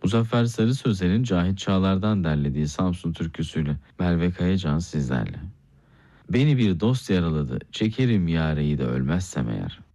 Muzaffer Sarı Sözen'in Cahit Çağlar'dan derlediği Samsun türküsüyle Merve Kayacan sizlerle. Beni bir dost yaraladı, çekerim yareyi de ölmezsem eğer.